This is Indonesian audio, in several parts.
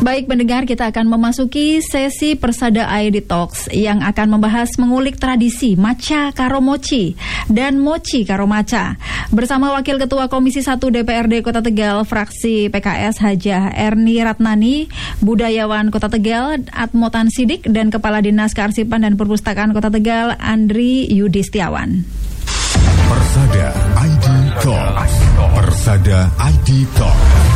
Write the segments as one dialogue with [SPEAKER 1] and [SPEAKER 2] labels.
[SPEAKER 1] Baik pendengar, kita akan memasuki sesi Persada ID Talks yang akan membahas mengulik tradisi maca karo mochi dan mochi karo maca. Bersama Wakil Ketua Komisi 1 DPRD Kota Tegal, fraksi PKS Hajah Erni Ratnani, Budayawan Kota Tegal Atmotan Sidik, dan Kepala Dinas Kearsipan dan Perpustakaan Kota Tegal Andri Yudistiawan.
[SPEAKER 2] Persada ID Talks. Persada ID Talks.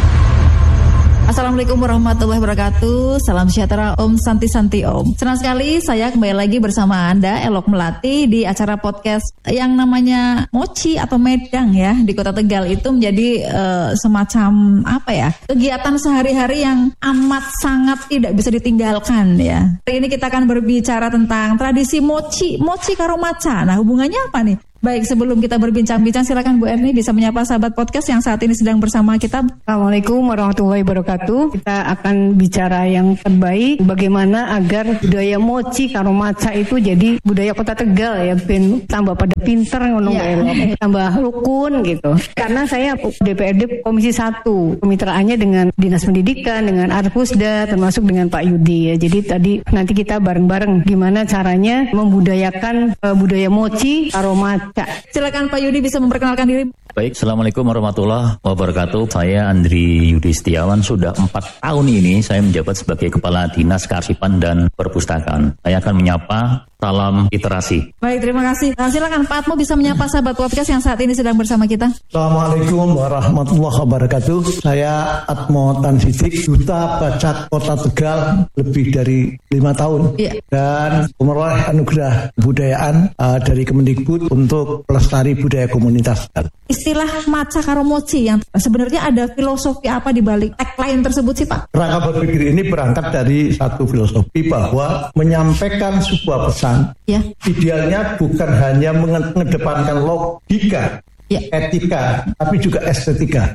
[SPEAKER 1] Assalamualaikum warahmatullahi wabarakatuh. Salam sejahtera, Om Santi Santi Om. Senang sekali saya kembali lagi bersama Anda, Elok Melati, di acara podcast yang namanya Mochi atau Medang ya di Kota Tegal. Itu menjadi semacam apa ya, kegiatan sehari-hari yang amat sangat tidak bisa ditinggalkan ya. Hari ini kita akan berbicara tentang tradisi mochi karo maca. Nah, hubungannya apa nih? Baik, sebelum kita berbincang-bincang, silakan Bu Erni bisa menyapa sahabat podcast yang saat ini sedang bersama kita.
[SPEAKER 3] Assalamualaikum warahmatullahi wabarakatuh. Kita akan bicara yang terbaik, bagaimana agar budaya mochi karo maca itu jadi budaya Kota Tegal ya, tambah pada pinter ngono tambah rukun gitu. Karena saya DPRD Komisi 1, kemitraannya dengan Dinas Pendidikan, dengan Arpusda, termasuk dengan Pak Yudi ya. Jadi tadi nanti kita bareng-bareng gimana caranya membudayakan budaya mochi karo maca.
[SPEAKER 1] Silakan Pak Yudi bisa memperkenalkan diri.
[SPEAKER 4] Baik, Assalamualaikum warahmatullahi wabarakatuh. Saya Andri Yudistiawan. Sudah 4 tahun ini saya menjabat sebagai Kepala Dinas Kearsipan dan Perpustakaan. Saya akan menyapa salam literasi.
[SPEAKER 1] Baik, terima kasih. Nah, silakan Pak Atmo bisa menyapa sahabat podcast yang saat ini sedang bersama kita.
[SPEAKER 5] Assalamualaikum warahmatullahi wabarakatuh. Saya Atmo Tansidik, Duta Baca Kota Tegal lebih dari 5 tahun. Dan memperoleh anugerah kebudayaan dari Kemendikbud untuk pelestari budaya komunitas.
[SPEAKER 1] Istilah maca karo mochi yang sebenarnya ada filosofi apa di balik tagline tersebut sih Pak?
[SPEAKER 5] Rangka berpikir ini berangkat dari satu filosofi bahwa menyampaikan sebuah pesan idealnya bukan hanya mengedepankan logika, etika, tapi juga estetika.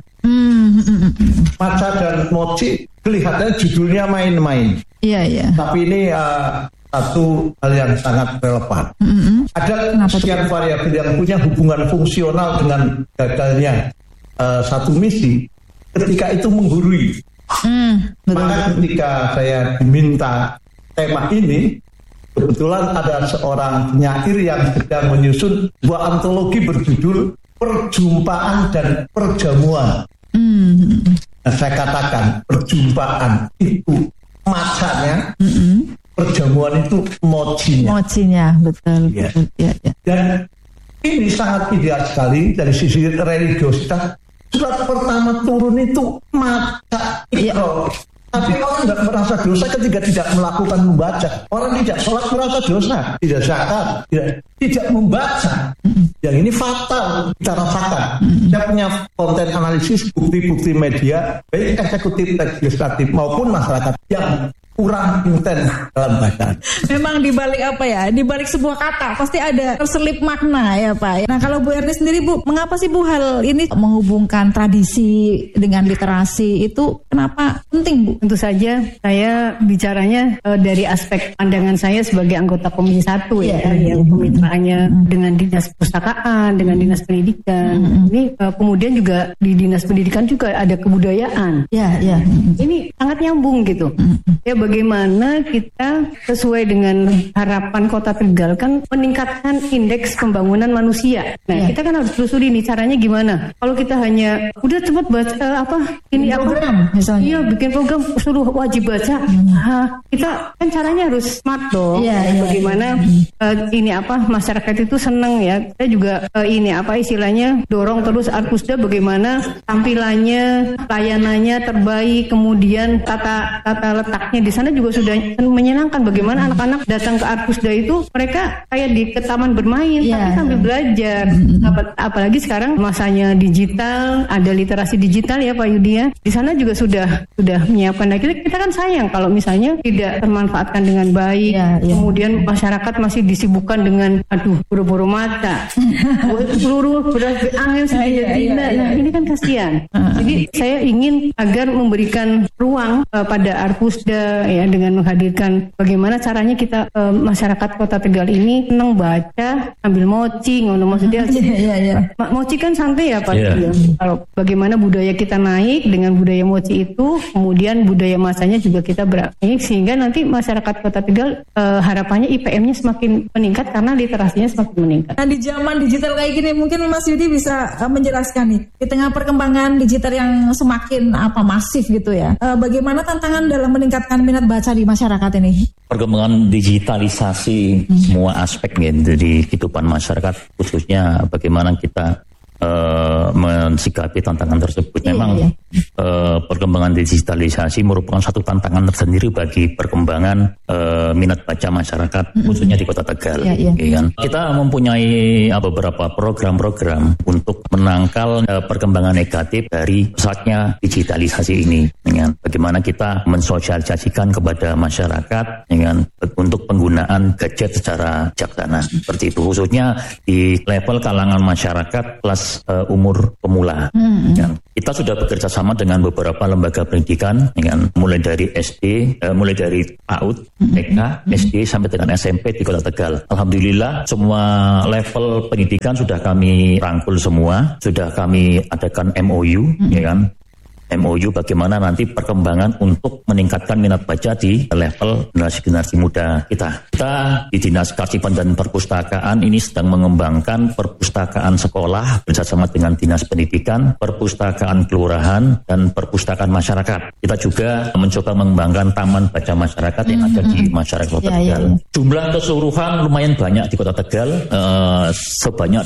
[SPEAKER 5] Maca dan mochi kelihatannya judulnya main-main. Tapi ini satu hal yang sangat relevan. Ada sekian variabel yang punya hubungan fungsional dengan gagalnya satu misi ketika itu menggurui. Maka ketika saya diminta tema ini, kebetulan ada seorang penyair yang sedang menyusun sebuah antologi berjudul Perjumpaan dan Perjamuan. Nah, saya katakan perjumpaan itu macanya, perjamuan itu mochinya, betul. Dan ini sangat ideal sekali dari sisi religiositas. Surat pertama turun itu maca ikro. Tapi orang tidak merasa dosa ketika tidak melakukan membaca. Orang tidak sholat merasa dosa, tidak zakat, tidak membaca. Yang ini fatal kita rasakan. Saya punya konten analisis bukti-bukti media, baik eksekutif, legislatif maupun masyarakat yang kurang intens dalam bacaan.
[SPEAKER 1] Memang dibalik apa ya? Dibalik sebuah kata pasti ada terselip makna ya Pak. Nah kalau Bu Erni sendiri Bu, mengapa sih Bu hal ini menghubungkan tradisi dengan literasi itu kenapa penting Bu?
[SPEAKER 3] Tentu saja saya bicaranya dari aspek pandangan saya sebagai anggota Komisi 1 yang kemitraannya dengan Dinas Perpustakaan, dengan Dinas Pendidikan. Ini kemudian juga di Dinas Pendidikan juga ada kebudayaan. Ini sangat nyambung gitu. Bagaimana kita sesuai dengan harapan Kota Tegal kan meningkatkan indeks pembangunan manusia. Nah, kita kan harus telusuri nih caranya gimana. Kalau kita hanya udah cepat baca program misalnya. Bikin program suruh wajib baca. Kita kan caranya harus smart dong. Bagaimana masyarakat itu senang ya. Saya juga istilahnya dorong terus Arpusda bagaimana tampilannya, layanannya terbaik, kemudian tata letaknya di sana juga sudah menyenangkan. Bagaimana anak-anak datang ke Arpusda itu mereka kayak di ke taman bermain tapi sambil belajar. Apalagi sekarang masanya digital, ada literasi digital ya Pak Yudi ya. Di sana juga sudah menyiapkan. Nah, kita kan sayang kalau misalnya tidak termanfaatkan dengan baik. Kemudian masyarakat masih disibukkan dengan buru-buru mata, peluru angin ini kan kasihan. Jadi saya ingin agar memberikan ruang pada Arpusda, juga ya dengan menghadirkan bagaimana caranya kita masyarakat Kota Tegal ini senang baca sambil moci, ngono maksudnya. Moci kan santai ya Pak. Kalau bagaimana budaya kita naik dengan budaya moci itu, kemudian budaya masanya juga kita naik sehingga nanti masyarakat Kota Tegal harapannya IPM-nya semakin meningkat karena literasinya semakin meningkat.
[SPEAKER 1] Nah, di zaman digital kayak gini mungkin Mas Yudi bisa menjelaskan nih di tengah perkembangan digital yang semakin masif gitu ya. Bagaimana tantangan dalam meningkatkan minat baca di masyarakat ini?
[SPEAKER 4] Perkembangan digitalisasi semua aspek gitu di kehidupan masyarakat, khususnya bagaimana kita mensikapi tantangan tersebut. Memang perkembangan digitalisasi merupakan satu tantangan tersendiri bagi perkembangan minat baca masyarakat, khususnya di Kota Tegal. Kan? Kita mempunyai beberapa program-program untuk menangkal perkembangan negatif dari pesatnya digitalisasi ini. Kan? Bagaimana kita mensosialisasikan kepada masyarakat untuk penggunaan gadget secara bijaksana. Seperti itu, khususnya di level kalangan masyarakat kelas umur pemula. Kita sudah bekerja sama dengan beberapa lembaga pendidikan, mulai dari SD, mulai dari PAUD, TK, SD sampai dengan SMP di Kota Tegal. Alhamdulillah semua level pendidikan sudah kami rangkul semua, sudah kami adakan MOU, MOU bagaimana nanti perkembangan untuk meningkatkan minat baca di level generasi muda kita. Kita di Dinas Kearsipan dan Perpustakaan ini sedang mengembangkan perpustakaan sekolah bersama dengan Dinas Pendidikan, perpustakaan kelurahan, dan perpustakaan masyarakat. Kita juga mencoba mengembangkan taman baca masyarakat yang ada di masyarakat Kota Tegal. Jumlah keseluruhan lumayan banyak di Kota Tegal, sebanyak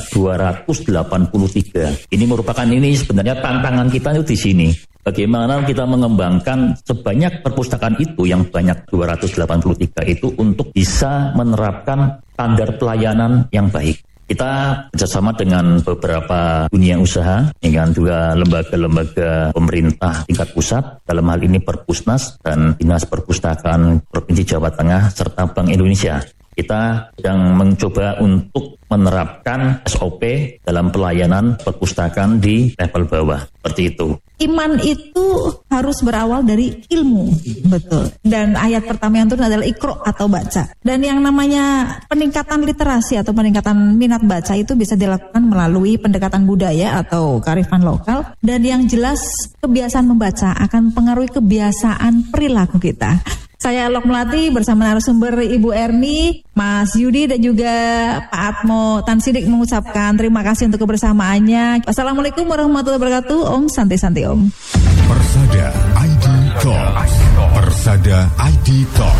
[SPEAKER 4] 283. Ini sebenarnya tantangan kita itu di sini. Bagaimana kita mengembangkan sebanyak perpustakaan itu yang banyak 283 itu untuk bisa menerapkan standar pelayanan yang baik. Kita bekerjasama dengan beberapa dunia usaha, juga lembaga-lembaga pemerintah tingkat pusat, dalam hal ini Perpusnas dan Dinas Perpustakaan Provinsi Jawa Tengah serta Bank Indonesia. Kita sedang mencoba untuk menerapkan SOP dalam pelayanan perpustakaan di level bawah. Seperti itu.
[SPEAKER 1] Iman itu harus berawal dari ilmu, betul. Dan ayat pertama yang turun adalah Iqra atau baca. Dan yang namanya peningkatan literasi atau peningkatan minat baca itu bisa dilakukan melalui pendekatan budaya atau kearifan lokal. Dan yang jelas kebiasaan membaca akan mempengaruhi kebiasaan perilaku kita. Saya Elok Melati bersama narasumber Ibu Erni, Mas Yudi dan juga Pak Atmo Tansidik mengucapkan terima kasih untuk kebersamaannya. Wassalamualaikum warahmatullahi wabarakatuh. Om Santi Santi Om.
[SPEAKER 2] Persada ID Talk. Persada ID Talk.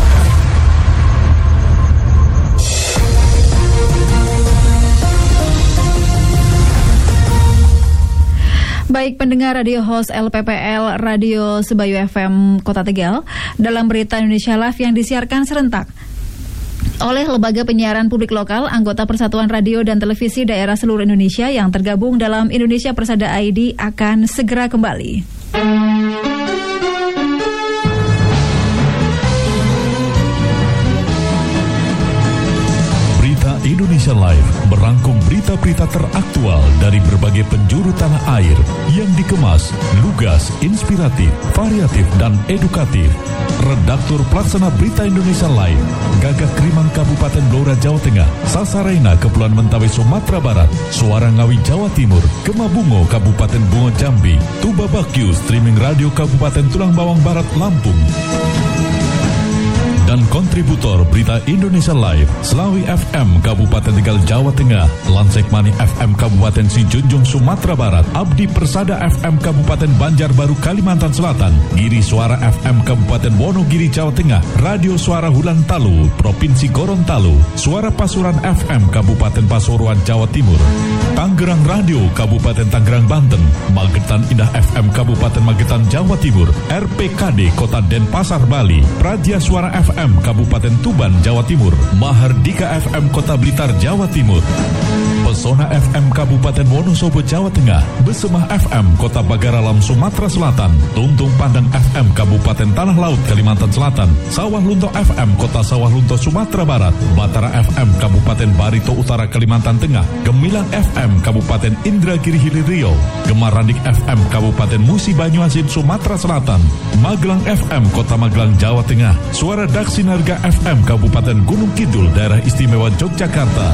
[SPEAKER 1] Baik pendengar radio host LPPL Radio Sebayu FM Kota Tegal, dalam berita Indonesia Live yang disiarkan serentak oleh Lembaga Penyiaran Publik Lokal, anggota Persatuan Radio dan Televisi Daerah seluruh Indonesia yang tergabung dalam Indonesia Persada ID akan segera kembali.
[SPEAKER 6] Indonesia Live merangkum berita-berita teraktual dari berbagai penjuru tanah air yang dikemas, lugas, inspiratif, variatif, dan edukatif. Redaktur Pelaksana Berita Indonesia Live, Gagak Krimang Kabupaten Blora Jawa Tengah, Sasarena Kepulauan Mentawai Sumatera Barat, Suara Ngawi Jawa Timur, Kemabungo Kabupaten Bungo Jambi, Tuba Bakyu Streaming Radio Kabupaten Tulang Bawang Barat Lampung. Dan kontributor Berita Indonesia Live, Slawi FM Kabupaten Tegal Jawa Tengah, Lansekmani FM Kabupaten Sijunjung Sumatera Barat, Abdi Persada FM Kabupaten Banjarbaru Kalimantan Selatan, Giri Suara FM Kabupaten Wonogiri Jawa Tengah, Radio Suara Hulantalu Provinsi Gorontalo, Suara Pasuruan FM Kabupaten Pasuruan Jawa Timur, Tangerang Radio Kabupaten Tangerang Banten, Magetan Indah FM Kabupaten Magetan Jawa Timur, RPKD Kota Denpasar Bali, Praja Suara FM Kabupaten Tuban Jawa Timur, Mahardika FM Kota Blitar Jawa Timur, Persona FM Kabupaten Wonosobo Jawa Tengah, Besemah FM Kota Bagaralam Sumatera Selatan, Tuntung Pandang FM Kabupaten Tanah Laut Kalimantan Selatan, Sawah Lunto FM Kota Sawah Lunto Sumatera Barat, Batara FM Kabupaten Barito Utara Kalimantan Tengah, Gemilang FM Kabupaten Indragiri Hilir Riau, Gemarandik FM Kabupaten Musi Banyuasin Sumatera Selatan, Magelang FM Kota Magelang Jawa Tengah, Suara Daksinarga FM Kabupaten Gunung Kidul Daerah Istimewa Yogyakarta,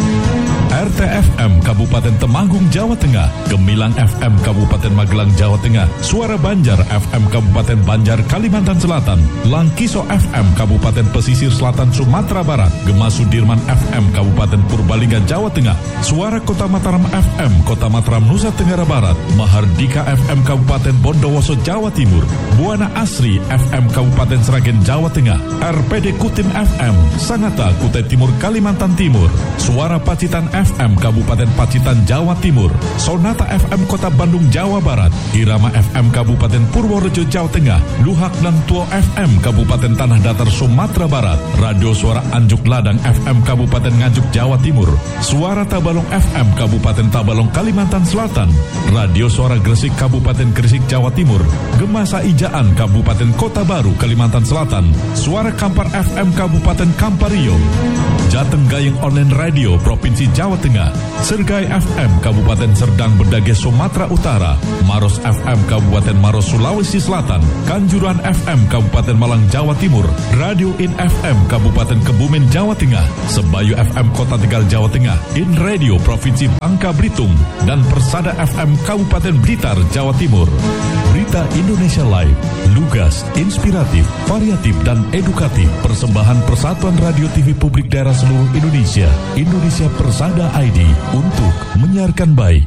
[SPEAKER 6] RTFM Kabupaten Temanggung Jawa Tengah, Gemilang FM Kabupaten Magelang Jawa Tengah, Suara Banjar FM Kabupaten Banjar Kalimantan Selatan, Langkiso FM Kabupaten Pesisir Selatan Sumatera Barat, Gema Sudirman FM Kabupaten Purbalingga Jawa Tengah, Suara Kota Mataram FM Kota Mataram Nusa Tenggara Barat, Mahardika FM Kabupaten Bondowoso Jawa Timur, Buana Asri FM Kabupaten Sragen Jawa Tengah, RPD Kutim FM Sangatta Kutai Timur Kalimantan Timur, Suara Pacitan FM Kabupaten Pacitan Jawa Timur, Sonata FM Kota Bandung Jawa Barat, Irama FM Kabupaten Purworejo Jawa Tengah, Luhak dan Tuo FM Kabupaten Tanah Datar Sumatera Barat, Radio Suara Anjuk Ladang FM Kabupaten Nganjuk Jawa Timur, Suara Tabalong FM Kabupaten Tabalong Kalimantan Selatan, Radio Suara Gresik Kabupaten Gresik Jawa Timur, Gemasa Ijaan Kabupaten Kota Baru Kalimantan Selatan, Suara Kampar FM Kabupaten Kampario, Jateng Gayeng Online Radio Provinsi Jawa Tengah, Sergai FM Kabupaten Serdang Bedage Sumatera Utara, Maros FM Kabupaten Maros Sulawesi Selatan, Kanjuruhan FM Kabupaten Malang Jawa Timur, Radio In FM Kabupaten Kebumen Jawa Tengah, Sebayu FM Kota Tegal Jawa Tengah, In Radio Provinsi Bangka Belitung, dan Persada FM Kabupaten Blitar Jawa Timur. Berita Indonesia Live, lugas, inspiratif, variatif, dan edukatif. Persembahan Persatuan Radio TV Publik Daerah seluruh Indonesia, Indonesia Persada ID, untuk menyiarkan baik.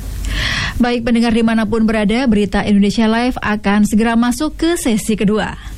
[SPEAKER 1] Baik pendengar dimanapun berada, Berita Indonesia Live akan segera masuk ke sesi kedua.